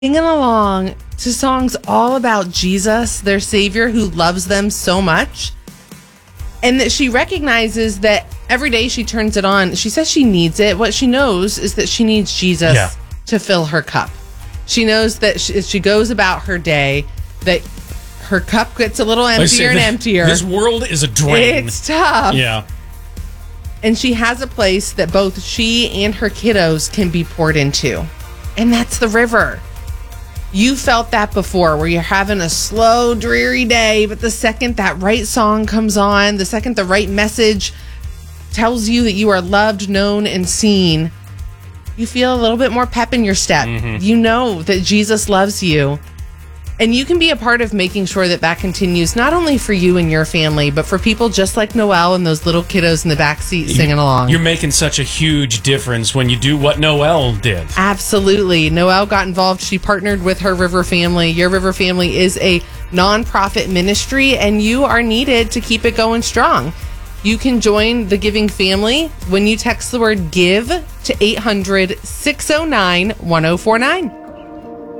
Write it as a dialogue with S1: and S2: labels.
S1: singing along to songs all about Jesus, their Savior, who loves them so much. And that she recognizes that every day she turns it on, she says she needs it. What she knows is that she needs Jesus to fill her cup. She knows that as she goes about her day, that her cup gets a little emptier and emptier.
S2: This world is a drain.
S1: It's tough.
S2: Yeah.
S1: And she has a place that both she and her kiddos can be poured into. And that's the river. You felt that before, where you're having a slow, dreary day, but the second that right song comes on, the second the right message tells you that you are loved, known, and seen, you feel a little bit more pep in your step. Mm-hmm. You know that Jesus loves you. And you can be a part of making sure that that continues, not only for you and your family, but for people just like Noelle and those little kiddos in the backseat singing along.
S2: You're making such a huge difference when you do what Noelle did.
S1: Absolutely. Noelle got involved. She partnered with her River Family. Your River Family is a nonprofit ministry, and you are needed to keep it going strong. You can join the giving family when you text the word GIVE to 800-609-1049.